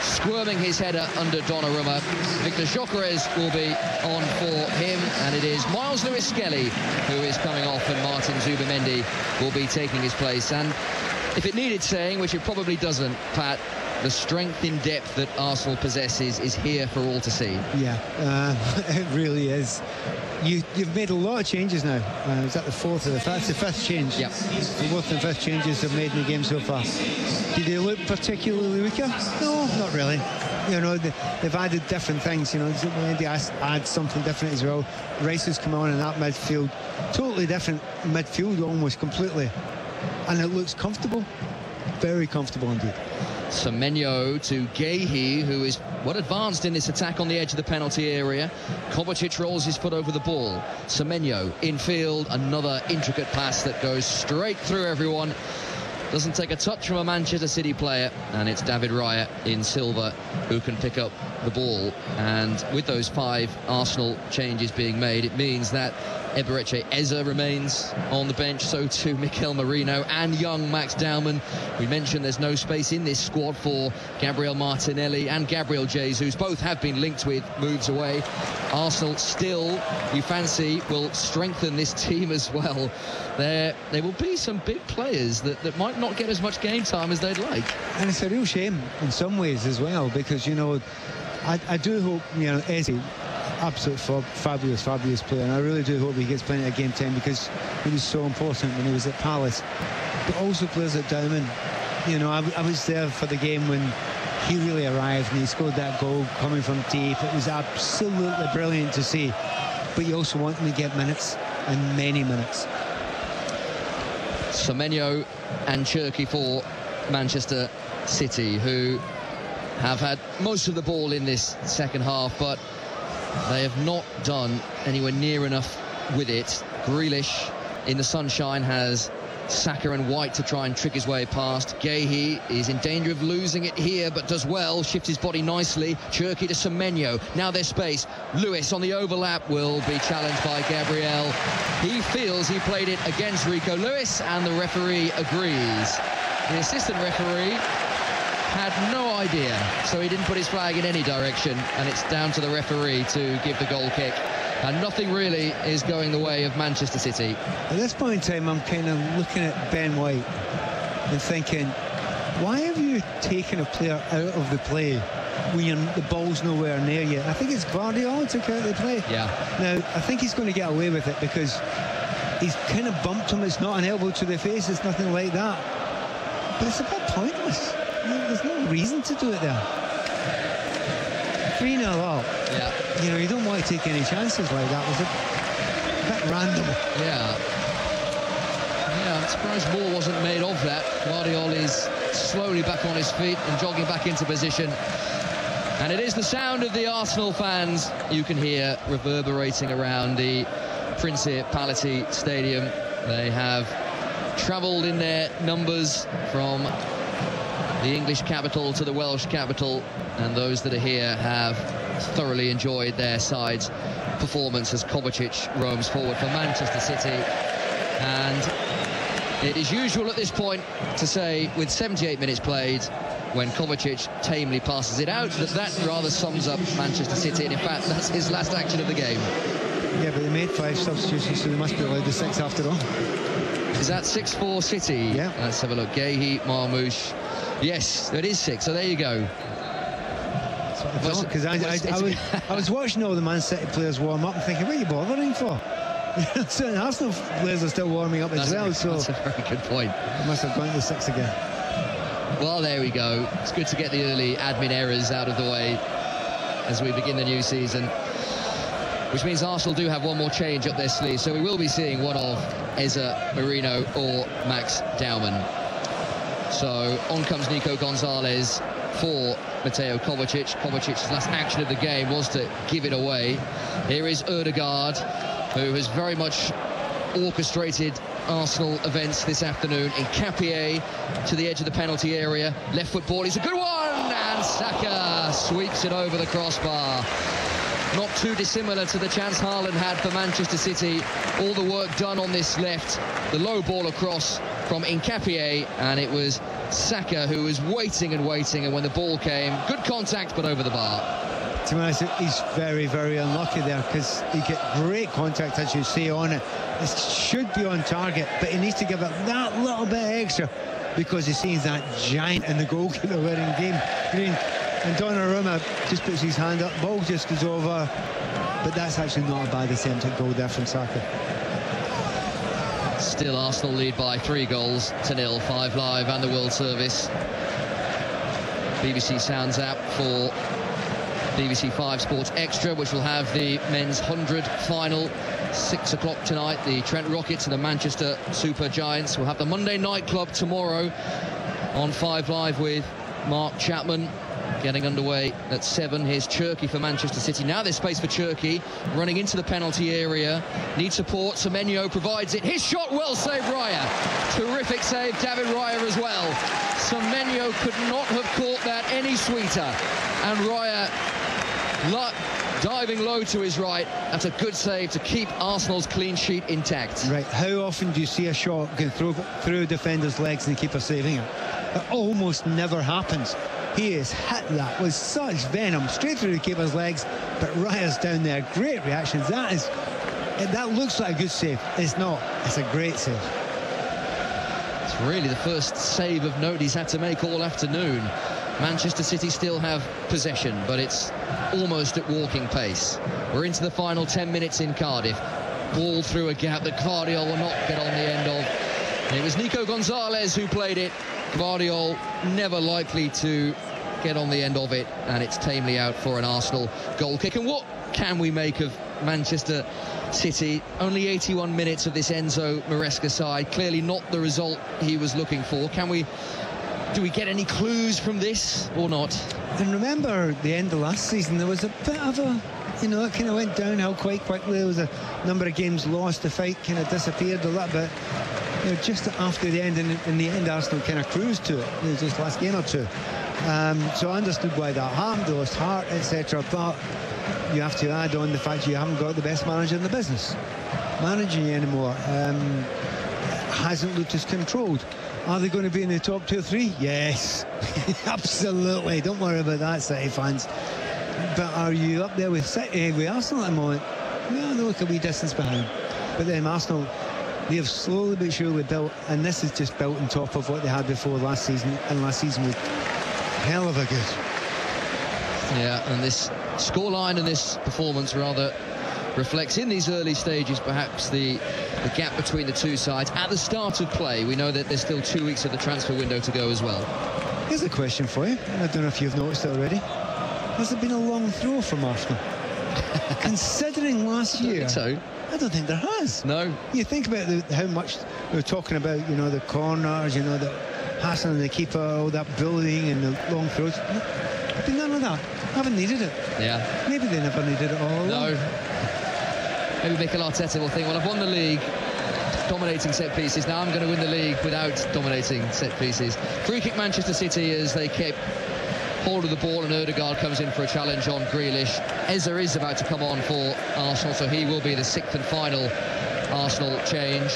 squirming his header under Donnarumma. Victor Gyökeres will be on for him, and it is Miles Lewis-Skelly who is coming off, and Martin Zubimendi will be taking his place. And if it needed saying, which it probably doesn't, Pat, the strength in depth that Arsenal possesses is here for all to see. Yeah, uh, it really is. You, you've made a lot of changes now. Uh, is that the fourth or the fifth? The fifth change. Yep. The fourth and fifth changes they've made in the game so far. Did they look particularly weaker? No, not really. You know, they, they've added different things. You know, maybe add something different as well. Rice has come on in that midfield. Totally different midfield, almost completely. And it looks comfortable. Very comfortable indeed. Semenyo to Guéhi, who is well advanced in this attack on the edge of the penalty area. Kovacic rolls his foot over the ball. Semenyo infield, another intricate pass that goes straight through everyone. Doesn't take a touch from a Manchester City player, and it's David Raya in silver who can pick up the ball. And with those five Arsenal changes being made, it means that Eberechi Eze remains on the bench, so too Mikel Merino and young Max Dowman. We mentioned there's no space in this squad for Gabriel Martinelli and Gabriel Jesus. Both have been linked with moves away. Arsenal still, you fancy, will strengthen this team as well. There, there will be some big players that, that might not get as much game time as they'd like. And it's a real shame in some ways as well, because, you know, I, I do hope, you know, Eze, absolute fab, fabulous, fabulous player, and I really do hope he gets plenty of game time, because he was so important when he was at Palace. But also players at Dowman. You know, I, I was there for the game when he really arrived and he scored that goal coming from deep. It was absolutely brilliant to see. But you also want him to get minutes, and many minutes. Semenyo and Cherki for Manchester City, who have had most of the ball in this second half, but they have not done anywhere near enough with it. Grealish in the sunshine has Saka and White to try and trick his way past. Guéhi is in danger of losing it here, but does well, shifts his body nicely. Cherki to Semenyo. Now there's space. Lewis on the overlap will be challenged by Gabriel. He feels he played it against Rico Lewis, and the referee agrees. The assistant referee had no idea, so he didn't put his flag in any direction, and it's down to the referee to give the goal kick. And nothing really is going the way of Manchester City. At this point in time, I'm kind of looking at Ben White and thinking, why have you taken a player out of the play when you're, the ball's nowhere near you? I think it's Guardiola took out the play. Yeah. Now, I think he's going to get away with it because he's kind of bumped him. It's not an elbow to the face. It's nothing like that. But it's a bit pointless. There's no reason to do it there. three nil up. Yeah. You know, you don't want to take any chances like that. It was a bit random. Yeah. Yeah, I'm surprised more wasn't made of that. Guardiola is slowly back on his feet and jogging back into position. And it is the sound of the Arsenal fans you can hear reverberating around the Principality Stadium. They have travelled in their numbers from the English capital to the Welsh capital, and those that are here have thoroughly enjoyed their side's performance as Kovacic roams forward for Manchester City. And it is usual at this point to say, with seventy-eight minutes played, when Kovacic tamely passes it out, that that rather sums up Manchester City, and in fact that's his last action of the game. Yeah, but they made five substitutions, so they must be allowed the six after all. Is that six for City? Yeah. Let's have a look. Guéhi, Marmoush. Yes, it is six, so there you go. Because I, I, I, I, was, I was watching all the Man City players warm up and thinking, what are you bothering for? Certain Arsenal players are still warming up that's as well. A, so that's a very good point. I must have gone to the six again. Well, there we go. It's good to get the early admin errors out of the way as we begin the new season, which means Arsenal do have one more change up their sleeve. So we will be seeing one of Eze, Merino or Max Dowman. So on comes Nico Gonzalez for Mateo Kovacic. Kovacic's last action of the game was to give it away. Here is Ødegaard, who has very much orchestrated Arsenal events this afternoon. Nketiah to the edge of the penalty area. Left foot ball is a good one, and Saka sweeps it over the crossbar. Not too dissimilar to the chance Haaland had for Manchester City. All the work done on this left. The low ball across from Nketiah, and it was Saka, who was waiting and waiting, and when the ball came, good contact, but over the bar. To be honest, he's very, very unlucky there, because he get great contact, as you say, on it. It should be on target, but he needs to give it that little bit extra, because he sees that giant in the goalkeeper wearing game green. And Donnarumma just puts his hand up, ball just goes over, but that's actually not a bad attempt at goal there from Saka. Still Arsenal lead by three goals to nil. Five Live and the World Service. B B C Sounds app for B B C Five Sports Extra, which will have the men's one hundred final. Six o'clock tonight, the Trent Rockets and the Manchester Super Giants. We'll have the Monday Night Club tomorrow on Five Live with Mark Chapman. Getting underway at seven. Here's Cherki for Manchester City. Now there's space for Cherki, running into the penalty area. Needs support. Semenyo provides it. His shot, well saved, Raya. Terrific save, David Raya as well. Semenyo could not have caught that any sweeter. And Raya diving low to his right. That's a good save to keep Arsenal's clean sheet intact. Right, how often do you see a shot go through, through a defender's legs and the keeper saving it? It almost never happens. He has hit that with such venom straight through the keeper's legs, but Raya's down there. Great reactions. That is, that looks like a good save. It's not. It's a great save. It's really the first save of note he's had to make all afternoon. Manchester City still have possession, but it's almost at walking pace. We're into the final ten minutes in Cardiff. Ball through a gap that Gvardiol will not get on the end of. And it was Nico Gonzalez who played it. Gvardiol never likely to get on the end of it, and it's tamely out for an Arsenal goal kick. And what can we make of Manchester City? Only eighty-one minutes of this Enzo Maresca side. Clearly not the result he was looking for. Can we, do we get any clues from this or not? And remember the end of last season, there was a bit of a, you know, it kind of went downhill quite quickly. There was a number of games lost. The fight kind of disappeared a little bit. You know, just after the end, and in the end, Arsenal kind of cruised to it. It was just last game or two. Um, so I understood why that happened. They lost heart, et cetera. But you have to add on the fact you haven't got the best manager in the business managing you anymore. Um, hasn't looked as controlled. Are they going to be in the top two or three? Yes, absolutely. Don't worry about that, City fans. But are you up there with City, with Arsenal at the moment? Well, they look a wee distance behind. But then Arsenal, they have slowly but surely built, and this is just built on top of what they had before last season, and last season was hell of a good. Yeah, and this scoreline and this performance rather reflects in these early stages perhaps the, the gap between the two sides. At the start of play, we know that there's still two weeks of the transfer window to go as well. Here's a question for you. I don't know if you've noticed it already. Has it been a long throw from Arsenal? Considering last year, I don't think so. I don't think there has. No. You think about the, how much we were talking about, you know, the corners, you know, the passing on the keeper, all that bullying and the long throws. But none of that. Haven't needed it. Yeah. Maybe they never needed it all along. No. Maybe Mikel Arteta will think, well, I've won the league dominating set pieces. Now I'm going to win the league without dominating set pieces. Free kick Manchester City as they keep hold of the ball, and Ødegaard comes in for a challenge on Grealish. Eze is about to come on for Arsenal, so he will be the sixth and final Arsenal change.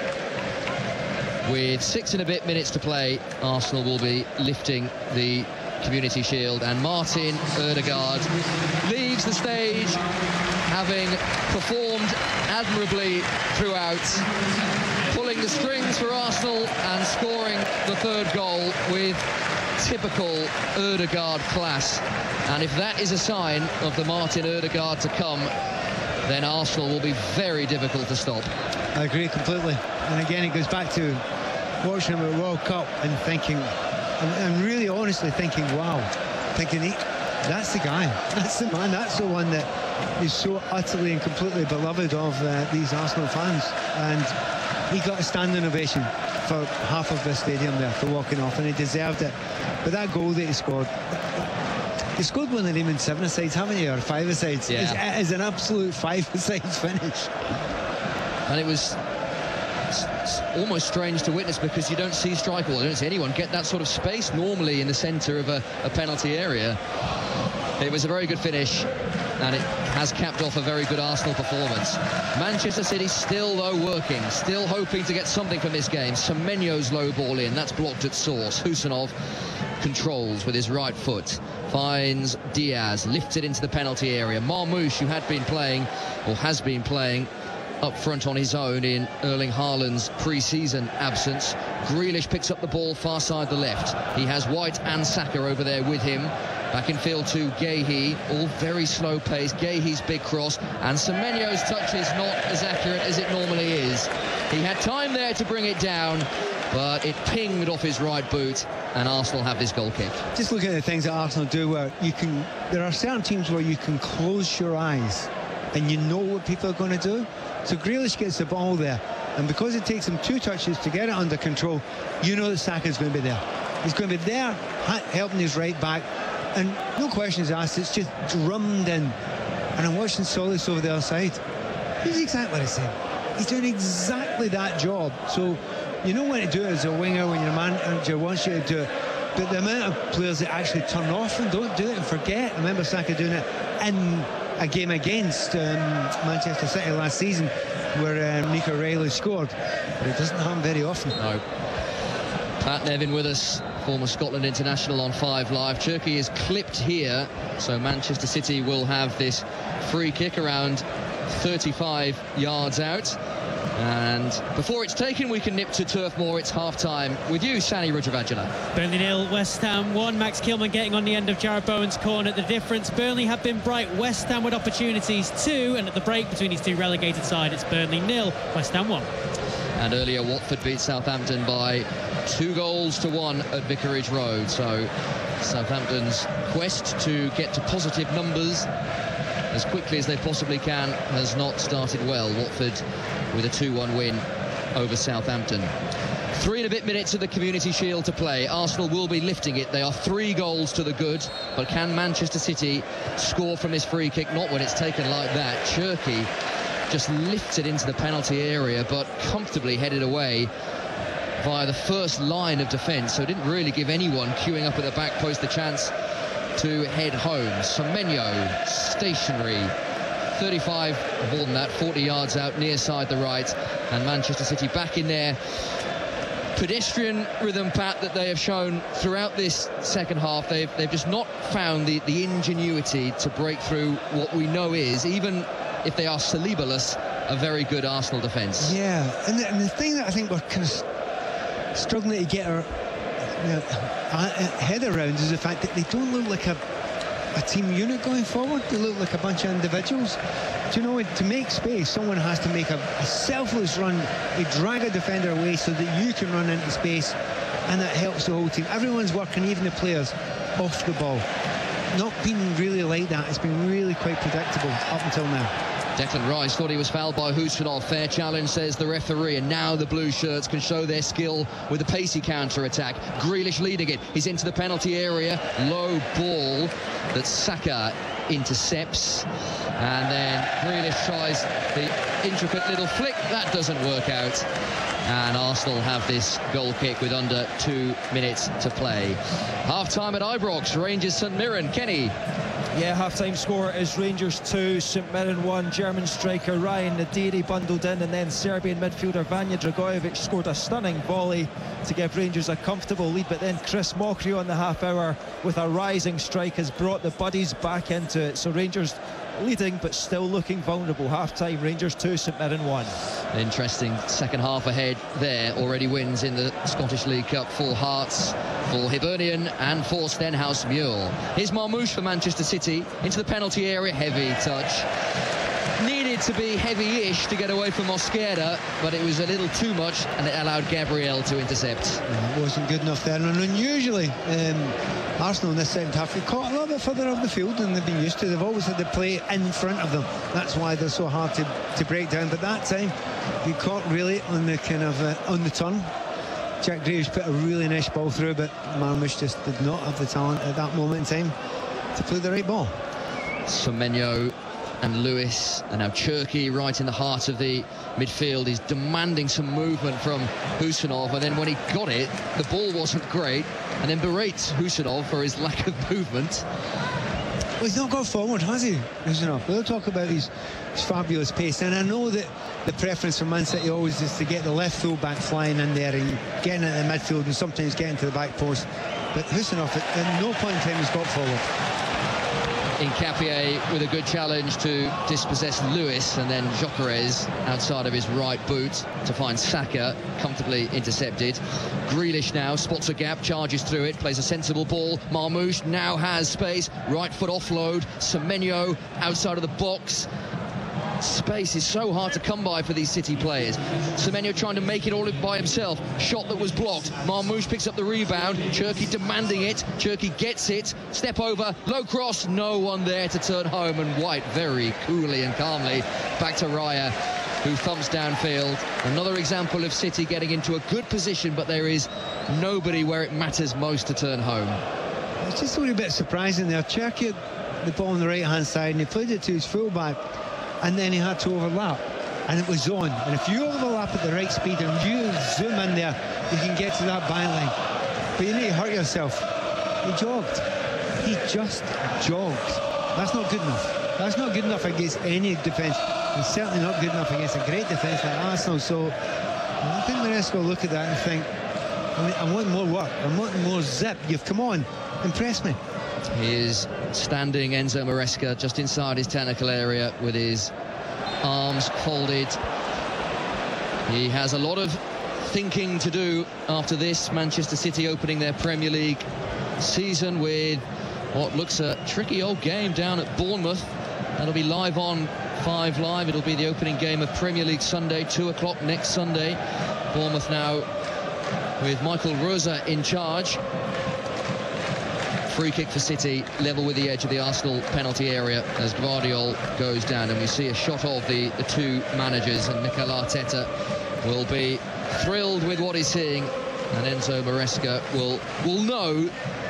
With six and a bit minutes to play, Arsenal will be lifting the Community Shield, and Martin Ødegaard leaves the stage, having performed admirably throughout, pulling the strings for Arsenal and scoring the third goal with typical Ødegaard class. And if that is a sign of the Martin Ødegaard to come, then Arsenal will be very difficult to stop. I agree completely. And again, it goes back to watching him at World Cup and thinking, and, and really honestly thinking, wow, thinking, he, that's the guy, that's the man, that's the one that is so utterly and completely beloved of uh, these Arsenal fans. And he got a standing ovation for half of the stadium there for walking off, and he deserved it. But that goal that he scored, he scored one of them in seven-a-sides, haven't you, or five-a-sides? Yeah. It's, it's an absolute five-a-sides finish. And it was almost strange to witness, because you don't see striker, or you don't see anyone get that sort of space normally in the centre of a, a penalty area. It was a very good finish. and it has capped off a very good Arsenal performance. Manchester City still, though, working, still hoping to get something from this game. Semenyo's low ball in, that's blocked at source. Husanov controls with his right foot, finds Diaz, lifts it into the penalty area. Marmoush, who had been playing, or has been playing, up front on his own in Erling Haaland's pre-season absence. Grealish picks up the ball far side the left. He has White and Saka over there with him. Back in field to Guéhi, all very slow pace. Guéhi's big cross, and Semenyo's touch is not as accurate as it normally is. He had time there to bring it down, but it pinged off his right boot, and Arsenal have this goal kick. Just look at the things that Arsenal do where you can, there are certain teams where you can close your eyes and you know what people are going to do. So Grealish gets the ball there, and because it takes him two touches to get it under control, you know that Saka's going to be there. He's going to be there helping his right back, and no questions asked, it's just drummed in. And I'm watching Solis over the other side. He's exactly the same. He's doing exactly that job. So you know when to do it as a winger, when your manager wants you to do it. But the amount of players that actually turn off and don't do it and forget. I remember Saka doing it in a game against um, Manchester City last season, where um, Nico Reilly scored. But it doesn't happen very often. No. Pat Nevin with us, former Scotland international on Five Live. Cherki is clipped here, so Manchester City will have this free kick around thirty-five yards out. And before it's taken, we can nip to Turf Moor. It's half-time with you, Sani Rajavajala. Burnley nil, West Ham one. Max Kilman getting on the end of Jarrod Bowen's corner. The difference, Burnley have been bright. West Ham with opportunities too. And at the break between these two relegated sides, it's Burnley nil, West Ham one. And earlier, Watford beat Southampton by two goals to one at Vicarage Road. So Southampton's quest to get to positive numbers as quickly as they possibly can has not started well. Watford with a two one win over Southampton. Three and a bit minutes of the Community Shield to play. Arsenal will be lifting it. They are three goals to the good, but can Manchester City score from this free kick? Not when it's taken like that. Cherki just lifts it into the penalty area, but comfortably headed away via the first line of defence, so it didn't really give anyone queuing up at the back post the chance to head home. Semenyo stationary, thirty-five, more than that, forty yards out near side the right, and Manchester City back in there. Pedestrian rhythm, Pat, that they have shown throughout this second half. They've, they've just not found the, the ingenuity to break through what we know is, even if they are Saliba-less, a very good Arsenal defence. Yeah, and the, and the thing that I think we're kind of struggling to get our you know, head around is the fact that they don't look like a, a team unit going forward. They look like a bunch of individuals. Do you know, to make space, someone has to make a, a selfless run. They drag a defender away so that you can run into space, and that helps the whole team. Everyone's working, even the players, off the ball. Not been really like that. It's been really quite predictable up until now. Declan Rice thought he was fouled by Husanov. Fair challenge, says the referee, and now the blue shirts can show their skill with a pacey counter-attack. Grealish leading it. He's into the penalty area. Low ball that Saka intercepts, and then Grealish tries the intricate little flick. That doesn't work out, and Arsenal have this goal kick with under two minutes to play. Half-time at Ibrox, Rangers St Mirren. Kenny. Yeah, half-time score is Rangers two, St Mirren one. German striker Ryan Nadiri bundled in, and then Serbian midfielder Vanja Dragojevic scored a stunning volley to give Rangers a comfortable lead. But then Chris Mockrio on the half hour with a rising strike has brought the Buddies back into it. So Rangers leading but still looking vulnerable. Half-time, Rangers two, St Mirren one. Interesting second half ahead there. Already wins in the Scottish League Cup for Hearts, for Hibernian and for Stenhouse Muir. Here's Marmoush for Manchester City into the penalty area. Heavy touch. Needed to be heavy-ish to get away from Mosquera, but it was a little too much, and it allowed Gabriel to intercept. Yeah, it wasn't good enough there, and unusually um, Arsenal in this second half have caught a little bit further up the field than they've been used to. They've always had the play in front of them. That's why they're so hard to, to break down, but that time he caught really on the kind of uh, on the turn. Jack Greaves put a really nice ball through, but Marmoush just did not have the talent at that moment in time to play the right ball. Semenyo and Lewis, and now Cherki right in the heart of the midfield. He's demanding some movement from Husanov, and then when he got it, the ball wasn't great, and then berates Husanov for his lack of movement. Well, he's not got forward, has he? Enough. We'll talk about his, his fabulous pace, and I know that the preference for Man City always is to get the left full-back flying in there and getting into the midfield and sometimes getting to the back post. But Husseinov, at no point in time, has got forward. Nketiah with a good challenge to dispossess Lewis, and then Gyökeres outside of his right boot to find Saka, comfortably intercepted. Grealish now spots a gap, charges through it, plays a sensible ball. Marmoush now has space, right foot offload. Semenyo outside of the box. Space is so hard to come by for these City players. Semenyo trying to make it all by himself. Shot that was blocked. Marmoush picks up the rebound. Cherki demanding it. Cherki gets it. Step over. Low cross. No one there to turn home. And White very coolly and calmly back to Raya, who thumps downfield. Another example of City getting into a good position, but there is nobody where it matters most to turn home. It's just a little bit surprising there. Cherki had the ball on the right-hand side, and he played it to his fullback. And then he had to overlap, and it was on. And if you overlap at the right speed and you zoom in there, you can get to that byline. But you need to hurt yourself. He jogged. He just jogged. That's not good enough. That's not good enough against any defence. And certainly not good enough against a great defence like Arsenal. So I think Maresca will look at that and think, I, mean, I want more work. I want more zip. You've come on. Impress me. He is standing, Enzo Maresca, just inside his technical area with his arms folded. He has a lot of thinking to do after this. Manchester City opening their Premier League season with what looks a tricky old game down at Bournemouth. That'll be live on Five Live. It'll be the opening game of Premier League Sunday, two o'clock next Sunday. Bournemouth now with Michael Rosa in charge. Free kick for City, level with the edge of the Arsenal penalty area as Gvardiol goes down, and we see a shot of the, the two managers, and Mikel Arteta will be thrilled with what he's seeing, and Enzo Maresca will, will know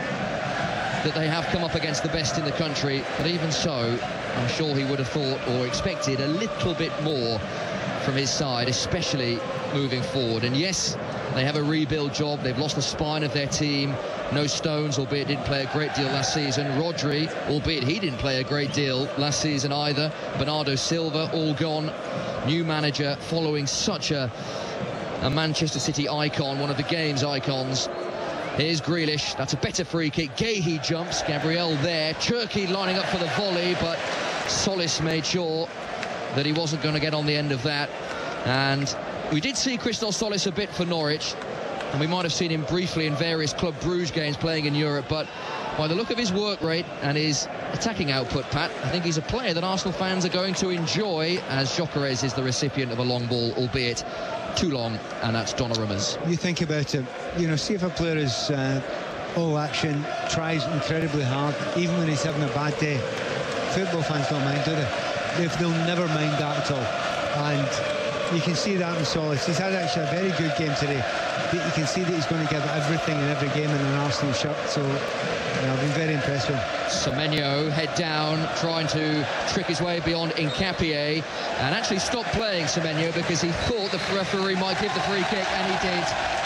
that they have come up against the best in the country, but even so, I'm sure he would have thought or expected a little bit more from his side, especially moving forward. And yes, they have a rebuild job. They've lost the spine of their team. No Stones, albeit didn't play a great deal last season. Rodri, albeit he didn't play a great deal last season either. Bernardo Silva, all gone. New manager following such a, a Manchester City icon, one of the game's icons. Here's Grealish. That's a better free kick. Guéhi jumps. Gabriel there. Cherki lining up for the volley, but Solis made sure that he wasn't going to get on the end of that. And we did see Christos Solis a bit for Norwich, and we might have seen him briefly in various Club Brugge games playing in Europe, but by the look of his work rate and his attacking output, Pat, I think he's a player that Arsenal fans are going to enjoy, as Gyökeres is the recipient of a long ball, albeit too long, and that's Donnarumma's. You think about it, you know, see if a player is uh, all action, tries incredibly hard, even when he's having a bad day. Football fans don't mind, do they? They've, they'll never mind that at all. And you can see that in Solis. He's had actually a very good game today. But you can see that he's going to give everything in every game in an Arsenal shirt. So yeah, I've been very impressed with him. Semenyo head down, trying to trick his way beyond Nketiah, and actually stopped playing Semenyo because he thought the referee might give the free kick, and he did.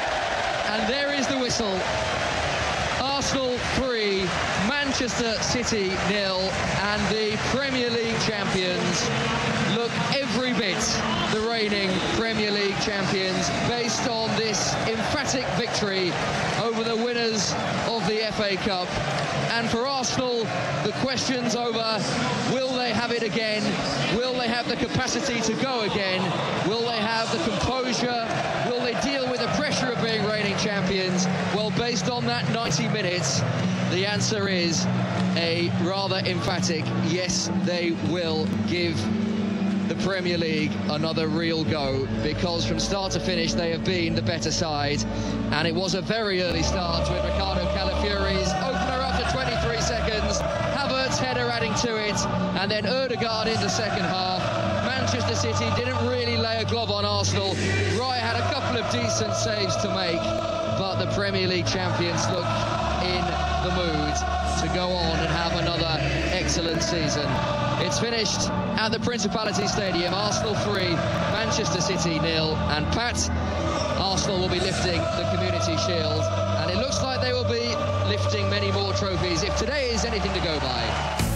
And there is the whistle. Arsenal three, Manchester City nil, and the Premier League champions look every bit the reigning Premier League champions based on this emphatic victory over the winners of the F A Cup. And for Arsenal, the question's over. Will they have it again? Will they have the capacity to go again? Will they have the composure? Will they deal with the pressure of being reigning champions? Well, based on that ninety minutes, the answer is a rather emphatic yes, they will give the Premier League another real go, because from start to finish they have been the better side, and it was a very early start with Ricardo Calafiori's opener after twenty-three seconds, Havertz's header adding to it, and then Ødegaard in the second half. Manchester City didn't really lay a glove on Arsenal. Raya had a couple of decent saves to make, but the Premier League champions look in the mood to go on and have another excellent season. It's finished at the Principality Stadium. Arsenal three, Manchester City nil. And Pat, Arsenal will be lifting the Community Shield, and it looks like they will be lifting many more trophies if today is anything to go by.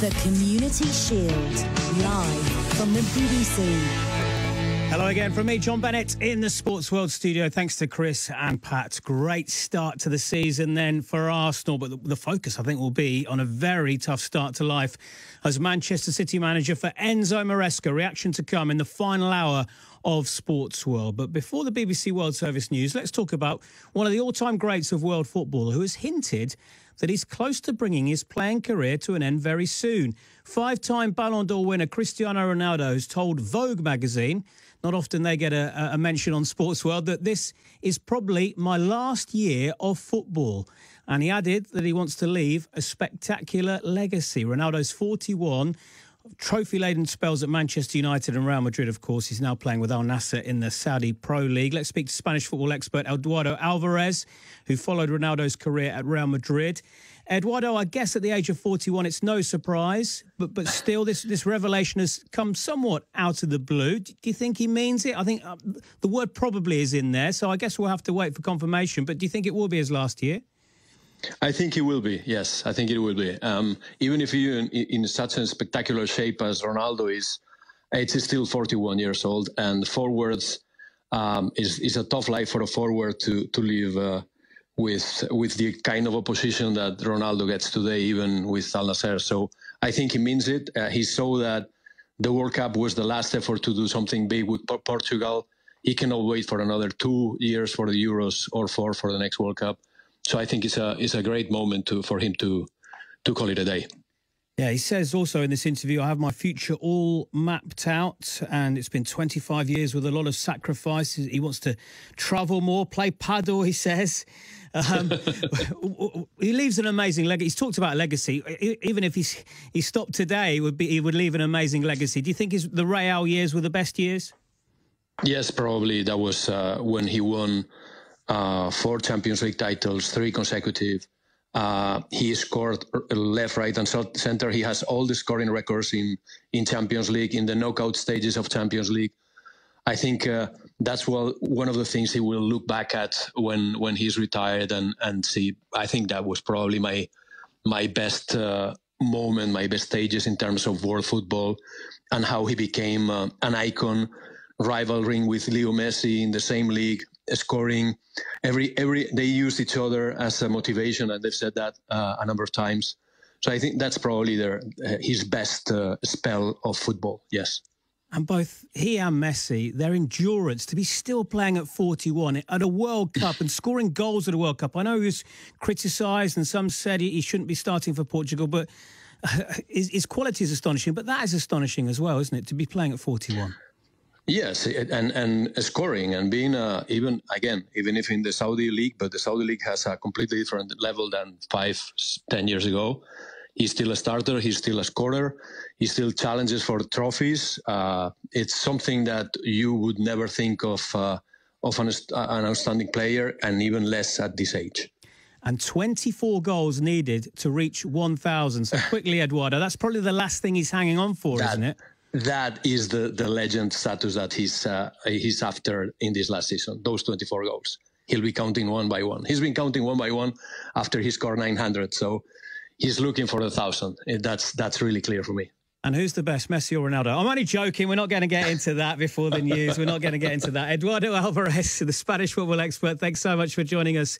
The Community Shield, live from the B B C. Hello again from me, John Bennett, in the Sports World studio. Thanks to Chris and Pat. Great start to the season then for Arsenal, but the, the focus, I think, will be on a very tough start to life as Manchester City manager for Enzo Maresca. Reaction to come in the final hour of Sports World. But before the B B C World Service News, let's talk about one of the all-time greats of world football who has hinted that he's close to bringing his playing career to an end very soon. Five-time Ballon d'Or winner Cristiano Ronaldo has told Vogue magazine, not often they get a, a mention on Sports World, that this is probably my last year of football. And he added that he wants to leave a spectacular legacy. Ronaldo's forty-one, trophy-laden spells at Manchester United and Real Madrid, of course. He's now playing with Al Nassr in the Saudi Pro League. Let's speak to Spanish football expert Eduardo Alvarez, who followed Ronaldo's career at Real Madrid. Eduardo, I guess at the age of forty-one, it's no surprise, but but still, this, this revelation has come somewhat out of the blue. Do you think he means it? I think uh, the word probably is in there, so I guess we'll have to wait for confirmation. But do you think it will be his last year? I think it will be, yes. I think it will be. Um, even if you're in, in such a spectacular shape as Ronaldo is, it's still forty-one years old, and forwards um, is is a tough life for a forward to to live uh, with with the kind of opposition that Ronaldo gets today, even with Al Nassr. So I think he means it. Uh, he saw that the World Cup was the last effort to do something big with Portugal. He cannot wait for another two years for the Euros or four for the next World Cup. So I think it's a it's a great moment to for him to to call it a day. Yeah, he says also in this interview, I have my future all mapped out, and it's been twenty-five years with a lot of sacrifice. He wants to travel more, play paddle, he says. Um, he leaves an amazing legacy. He's talked about a legacy. Even if he's, he stopped today, would be he would leave an amazing legacy. Do you think his, the Real years were the best years? Yes, probably. That was uh, when he won Uh, four Champions League titles, three consecutive. Uh, he scored left, right, and center. He has all the scoring records in, in Champions League, in the knockout stages of Champions League. I think uh, that's well, one of the things he will look back at when, when he's retired and, and see. I think that was probably my my best uh, moment, my best stages in terms of world football, and how he became uh, an icon, rivaling with Leo Messi in the same league, scoring every every they used each other as a motivation, and they've said that uh, a number of times. So I think that's probably their uh, his best uh, spell of football. Yes. And both he and Messi, their endurance to be still playing at forty-one at a World Cup and scoring goals at a World Cup. I know he was criticised and some said he shouldn't be starting for Portugal, but his, his quality is astonishing. But that is astonishing as well, isn't it, to be playing at forty-one? Yes, and and scoring and being uh, even again, even if in the Saudi league, but the Saudi league has a completely different level than five, ten years ago. He's still a starter. He's still a scorer. He still challenges for trophies. Uh, it's something that you would never think of uh, of an, an outstanding player, and even less at this age. And twenty-four goals needed to reach one thousand. So quickly, Eduardo, that's probably the last thing he's hanging on for, that, isn't it? That is the, the legend status that he's uh, he's after in this last season, those twenty-four goals. He'll be counting one by one. He's been counting one by one after he scored nine hundred. So he's looking for the one thousand. That's, that's really clear for me. And who's the best, Messi or Ronaldo? I'm only joking. We're not going to get into that before the news. We're not going to get into that. Eduardo Alvarez, the Spanish football expert, thanks so much for joining us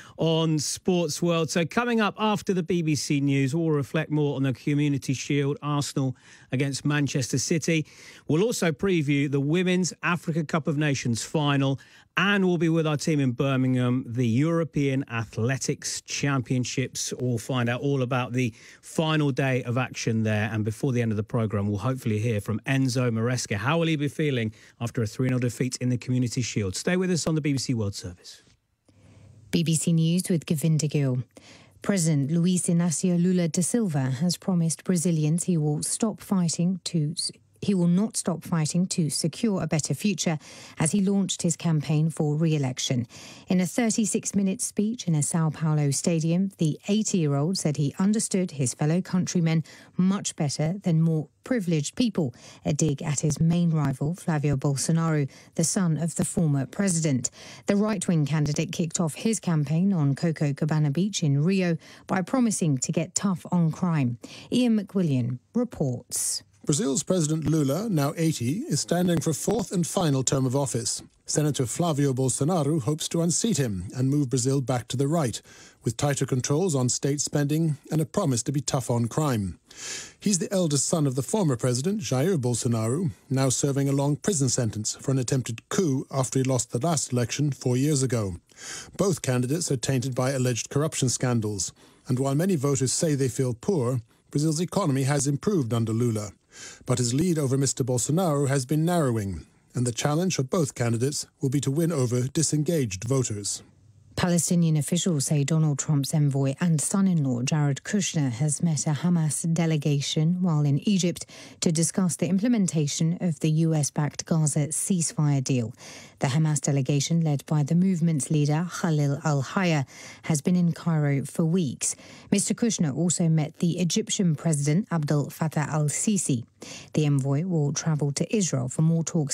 on Sports World. So coming up after the B B C News, we'll reflect more on the Community Shield, Arsenal against Manchester City. We'll also preview the Women's Africa Cup of Nations final, and we'll be with our team in Birmingham, the European Athletics Championships. We'll find out all about the final day of action there. And before the end of the programme, we'll hopefully hear from Enzo Maresca. How will he be feeling after a three nil defeat in the Community Shield? Stay with us on the B B C World Service. B B C News with Govinda Gill. President Luiz Inácio Lula da Silva has promised Brazilians he will stop fighting to he will not stop fighting to secure a better future as he launched his campaign for re-election. In a thirty-six minute speech in a Sao Paulo stadium, the eighty-year-old said he understood his fellow countrymen much better than more privileged people, a dig at his main rival, Flavio Bolsonaro, the son of the former president. The right-wing candidate kicked off his campaign on Copacabana Beach in Rio by promising to get tough on crime. Ian McWilliam reports. Brazil's President Lula, now eighty, is standing for a fourth and final term of office. Senator Flavio Bolsonaro hopes to unseat him and move Brazil back to the right, with tighter controls on state spending and a promise to be tough on crime. He's the eldest son of the former president, Jair Bolsonaro, now serving a long prison sentence for an attempted coup after he lost the last election four years ago. Both candidates are tainted by alleged corruption scandals, and while many voters say they feel poor, Brazil's economy has improved under Lula. But his lead over Mister Bolsonaro has been narrowing, and the challenge for both candidates will be to win over disengaged voters. Palestinian officials say Donald Trump's envoy and son-in-law Jared Kushner has met a Hamas delegation while in Egypt to discuss the implementation of the U S-backed Gaza ceasefire deal. The Hamas delegation, led by the movement's leader Khalil al-Hayya, has been in Cairo for weeks. Mister Kushner also met the Egyptian President Abdel Fattah al-Sisi. The envoy will travel to Israel for more talks